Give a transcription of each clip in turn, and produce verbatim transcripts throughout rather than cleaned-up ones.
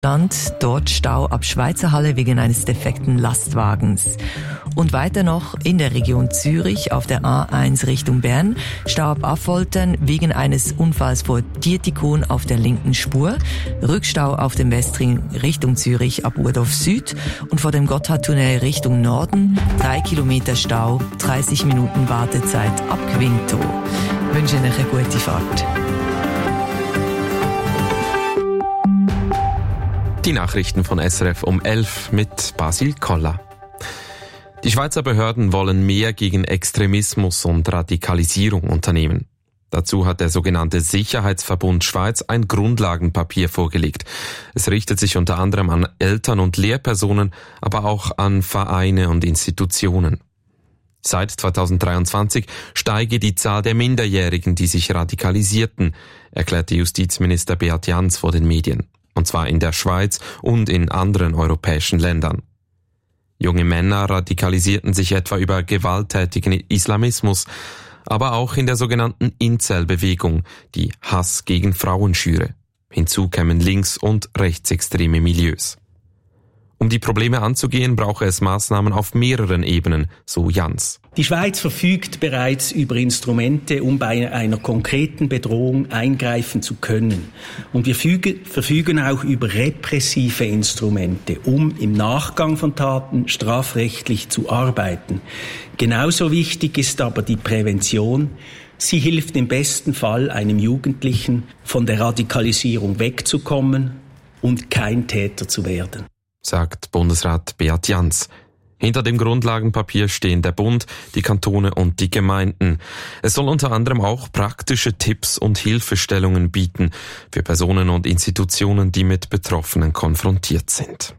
Land, dort Stau ab Schweizer Halle wegen eines defekten Lastwagens. Und weiter noch in der Region Zürich auf der A eins Richtung Bern, Stau ab Affoltern wegen eines Unfalls vor Dietikon auf der linken Spur, Rückstau auf dem Westring Richtung Zürich ab Urdorf Süd und vor dem Gotthardtunnel Richtung Norden, drei Kilometer Stau, dreißig Minuten Wartezeit ab Quinto. Ich wünsche Ihnen eine gute Fahrt. Die Nachrichten von S R F um elf mit Basil Koller. Die Schweizer Behörden wollen mehr gegen Extremismus und Radikalisierung unternehmen. Dazu hat der sogenannte Sicherheitsverbund Schweiz ein Grundlagenpapier vorgelegt. Es richtet sich unter anderem an Eltern und Lehrpersonen, aber auch an Vereine und Institutionen. Seit zweitausenddreiundzwanzig steige die Zahl der Minderjährigen, die sich radikalisierten, erklärte Justizminister Beat Jans vor den Medien. Und zwar in der Schweiz und in anderen europäischen Ländern. Junge Männer radikalisierten sich etwa über gewalttätigen Islamismus, aber auch in der sogenannten Incel-Bewegung, die Hass gegen Frauen schüre. Hinzu kämen links- und rechtsextreme Milieus. Um die Probleme anzugehen, brauche es Maßnahmen auf mehreren Ebenen, so Jans. Die Schweiz verfügt bereits über Instrumente, um bei einer konkreten Bedrohung eingreifen zu können. Und wir füge, verfügen auch über repressive Instrumente, um im Nachgang von Taten strafrechtlich zu arbeiten. Genauso wichtig ist aber die Prävention. Sie hilft im besten Fall einem Jugendlichen, von der Radikalisierung wegzukommen und kein Täter zu werden, sagt Bundesrat Beat Jans. Hinter dem Grundlagenpapier stehen der Bund, die Kantone und die Gemeinden. Es soll unter anderem auch praktische Tipps und Hilfestellungen bieten für Personen und Institutionen, die mit Betroffenen konfrontiert sind.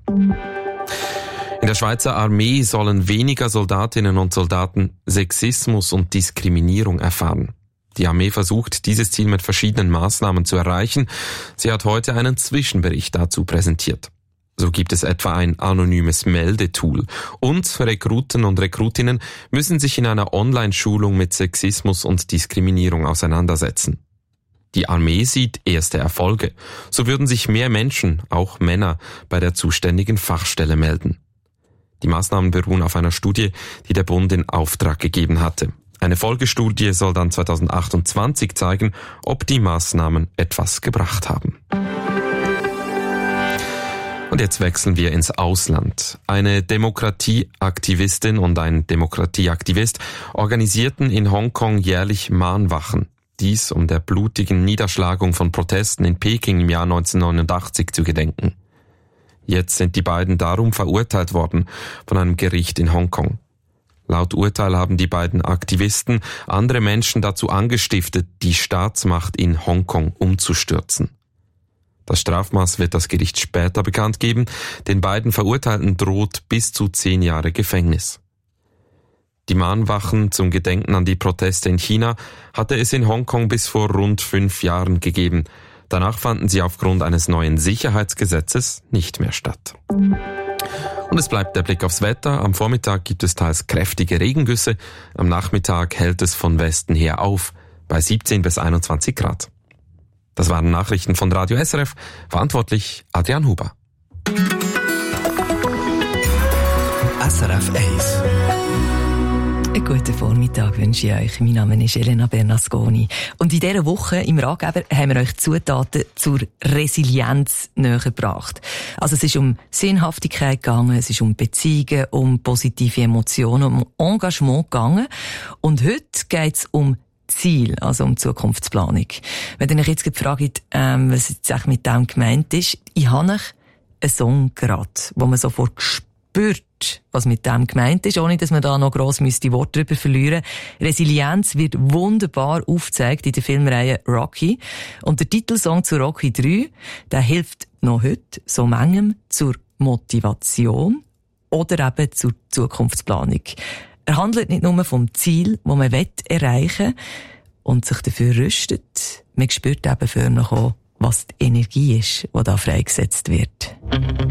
In der Schweizer Armee sollen weniger Soldatinnen und Soldaten Sexismus und Diskriminierung erfahren. Die Armee versucht, dieses Ziel mit verschiedenen Maßnahmen zu erreichen. Sie hat heute einen Zwischenbericht dazu präsentiert. So gibt es etwa ein anonymes Meldetool und Rekruten und Rekrutinnen müssen sich in einer Online-Schulung mit Sexismus und Diskriminierung auseinandersetzen. Die Armee sieht erste Erfolge. So würden sich mehr Menschen, auch Männer, bei der zuständigen Fachstelle melden. Die Maßnahmen beruhen auf einer Studie, die der Bund in Auftrag gegeben hatte. Eine Folgestudie soll dann zweitausendachtundzwanzig zeigen, ob die Maßnahmen etwas gebracht haben. Und jetzt wechseln wir ins Ausland. Eine Demokratieaktivistin und ein Demokratieaktivist organisierten in Hongkong jährlich Mahnwachen. Dies, um der blutigen Niederschlagung von Protesten in Peking im Jahr neunzehnhundertneunundachtzig zu gedenken. Jetzt sind die beiden darum verurteilt worden von einem Gericht in Hongkong. Laut Urteil haben die beiden Aktivisten andere Menschen dazu angestiftet, die Staatsmacht in Hongkong umzustürzen. Das Strafmaß wird das Gericht später bekannt geben. Den beiden Verurteilten droht bis zu zehn Jahre Gefängnis. Die Mahnwachen zum Gedenken an die Proteste in China hatte es in Hongkong bis vor rund fünf Jahren gegeben. Danach fanden sie aufgrund eines neuen Sicherheitsgesetzes nicht mehr statt. Und es bleibt der Blick aufs Wetter. Am Vormittag gibt es teils kräftige Regengüsse. Am Nachmittag hält es von Westen her auf, bei siebzehn bis einundzwanzig Grad. Das waren Nachrichten von Radio S R F, verantwortlich Adrian Huber. S R F eins. Einen guten Vormittag wünsche ich euch. Mein Name ist Elena Bernasconi. Und in dieser Woche im Ratgeber haben wir euch Zutaten zur Resilienz nähergebracht. Also es ist um Sinnhaftigkeit gegangen, es ist um Beziehungen, um positive Emotionen, um Engagement gegangen. Und heute geht es um Ziel, also um Zukunftsplanung. Wenn ihr euch jetzt fragt, ähm, was jetzt mit dem gemeint ist, ich habe euch einen Song gerade, wo man sofort spürt, was mit dem gemeint ist, ohne dass man da noch gross müsste Worte drüber verlieren. Resilienz wird wunderbar aufgezeigt in der Filmreihe Rocky. Und der Titelsong zu Rocky drei, der hilft noch heute so manchem zur Motivation oder eben zur Zukunftsplanung. Er handelt nicht nur vom Ziel, das man erreichen will und sich dafür rüstet. Man spürt eben für noch auch, was die Energie ist, die da freigesetzt wird.